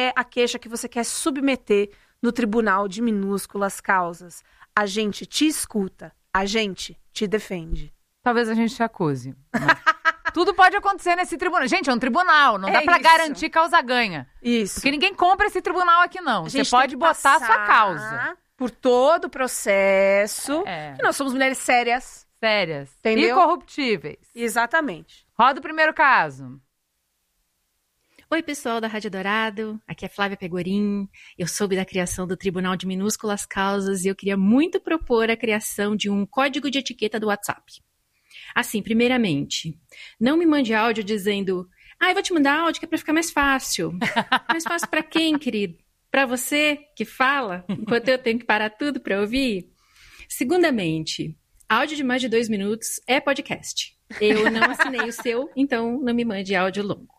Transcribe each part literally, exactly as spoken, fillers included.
é a queixa que você quer submeter no tribunal de minúsculas causas? A gente te escuta, a gente te defende. Talvez a gente te acuse. Tudo pode acontecer nesse tribunal. Gente, é um tribunal, não é dá pra isso. garantir causa-ganha. Isso. Porque ninguém compra esse tribunal aqui, não. Você pode botar a sua causa. Por todo o processo. É. E nós somos mulheres sérias. Sérias. Entendeu? Incorruptíveis. Exatamente. Roda o primeiro caso. Oi, pessoal da Rádio Dourado, aqui é Flávia Pegorim. Eu soube da criação do Tribunal de Minúsculas Causas e eu queria muito propor a criação de um código de etiqueta do WhatsApp. Assim, primeiramente, não me mande áudio dizendo, ah, eu vou te mandar áudio que é pra ficar mais fácil. Mais fácil pra quem, querido? Pra você que fala, enquanto eu tenho que parar tudo pra ouvir? Segundamente, áudio de mais de dois minutos é podcast. Eu não assinei o seu, então não me mande áudio longo.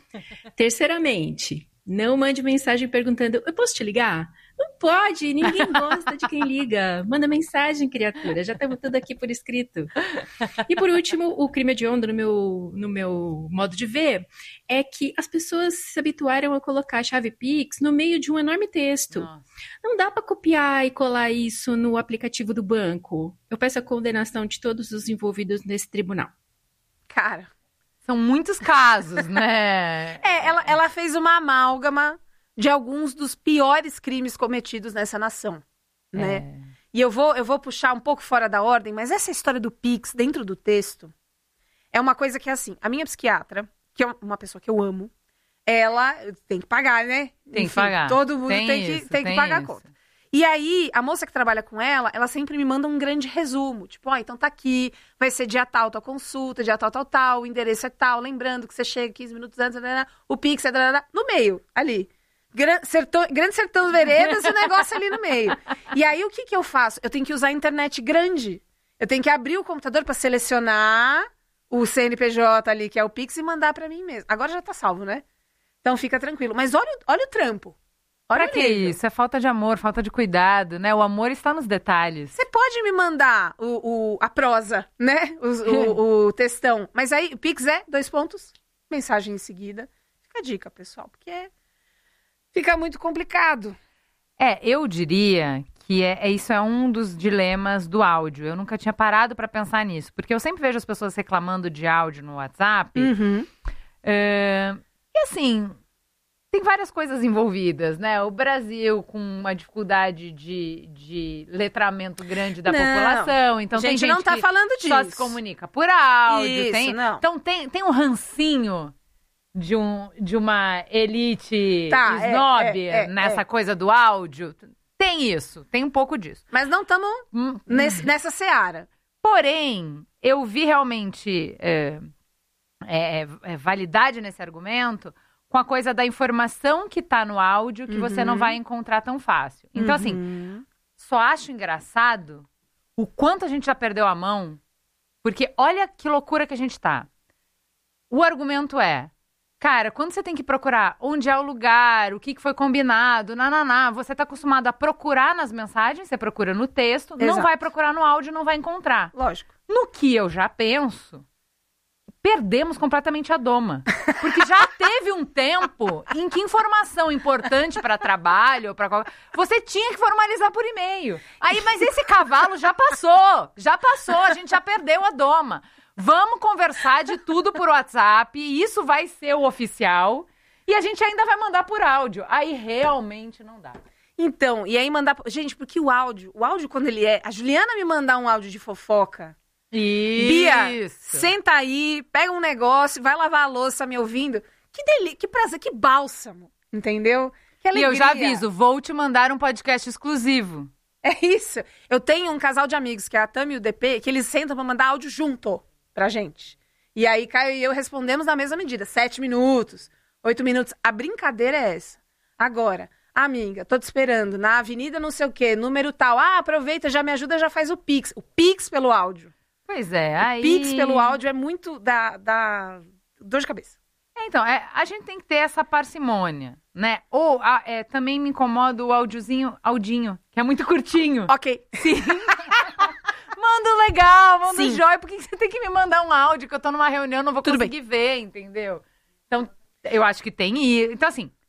Terceiramente, não mande mensagem perguntando, eu posso te ligar? Não pode, ninguém gosta de quem liga. Manda mensagem, criatura, já estamos tudo aqui por escrito. E por último, o crime hediondo no meu, no meu modo de ver é que as pessoas se habituaram a colocar a chave Pix no meio de um enorme texto. Nossa. Não dá para copiar e colar isso no aplicativo do banco. Eu peço a condenação de todos os envolvidos nesse tribunal. Cara... São muitos casos, né? É, ela, ela fez uma amálgama de alguns dos piores crimes cometidos nessa nação, né? É. E eu vou, eu vou puxar um pouco fora da ordem, mas essa história do Pix dentro do texto é uma coisa que, assim, a minha psiquiatra, que é uma pessoa que eu amo, ela tem que pagar, né? Tem Enfim, que pagar. Todo mundo tem, tem, isso, que, tem tem que pagar isso. a conta. E aí, a moça que trabalha com ela, ela sempre me manda um grande resumo. Tipo, ó, oh, então tá aqui, vai ser dia tal, tua consulta, dia tal, tal, tal, o endereço é tal, lembrando que você chega quinze minutos antes, o Pix é no meio, ali. Gran, sertão, grande sertão veredas e o negócio ali no meio. E aí, o que que eu faço? Eu tenho que usar a internet grande. Eu tenho que abrir o computador para selecionar o C N P J ali, que é o Pix, e mandar para mim mesmo. Agora já tá salvo, né? Então fica tranquilo. Mas olha, olha o trampo. Olha que isso, é falta de amor, falta de cuidado, né? O amor está nos detalhes. Você pode me mandar o, o, a prosa, né? O, o, o textão. Mas aí, o Pix é, dois pontos, mensagem em seguida. Fica a dica, pessoal, porque é, fica muito complicado. É, eu diria que é, é, isso é um dos dilemas do áudio. Eu nunca tinha parado para pensar nisso. Porque eu sempre vejo as pessoas reclamando de áudio no WhatsApp. Uhum. É, e assim... Tem várias coisas envolvidas, né? O Brasil com uma dificuldade de, de letramento grande da não, população. Então gente, tem gente não tá que falando disso. só se comunica por áudio. Isso, tem, não. Então tem, tem um rancinho de, um, de uma elite tá, snob é, é, é, nessa é. coisa do áudio. Tem isso, tem um pouco disso. Mas não estamos hum, nessa seara. Porém, eu vi realmente é, é, é, validade nesse argumento... com a coisa da informação que tá no áudio que uhum. você não vai encontrar tão fácil. Então, uhum. assim, só acho engraçado o quanto a gente já perdeu a mão, porque olha que loucura que a gente tá. O argumento é, cara, quando você tem que procurar onde é o lugar, o que, que foi combinado, nananá, você tá acostumado a procurar nas mensagens, você procura no texto, Exato. Não vai procurar no áudio, não vai encontrar. Lógico. No que eu já penso... Perdemos completamente a doma. Porque já teve um tempo em que informação importante para trabalho, para qualquer... você tinha que formalizar por e-mail. Aí, mas esse cavalo já passou, já passou, a gente já perdeu a doma. Vamos conversar de tudo por WhatsApp, isso vai ser o oficial, e a gente ainda vai mandar por áudio. Aí realmente não dá. Então, e aí mandar... Gente, porque o áudio, o áudio quando ele é... A Juliana me mandar um áudio de fofoca... Isso. Bia, senta aí, pega um negócio, vai lavar a louça me ouvindo. Que delícia, que prazer, que bálsamo, entendeu? Que alegria. E eu já aviso, vou te mandar um podcast exclusivo. É isso. Eu tenho um casal de amigos, que é a Tami e o D P, que eles sentam pra mandar áudio junto pra gente. E aí, Caio e eu respondemos na mesma medida. Sete minutos, oito minutos. A brincadeira é essa. Agora, amiga, tô te esperando na avenida não sei o quê, número tal. Ah, aproveita, já me ajuda, já faz o Pix. O Pix pelo áudio. Pois é, aí... O Pix pelo áudio é muito da, da dor de cabeça. É, então, é, a gente tem que ter essa parcimônia, né? Ou a, é, também me incomoda o áudiozinho, audinho, que é muito curtinho. Ok. Sim. Manda legal, manda Sim. jóia. Por que você tem que me mandar um áudio que eu tô numa reunião, não vou Tudo conseguir bem. ver, entendeu? Então, eu acho que tem isso. Então, assim,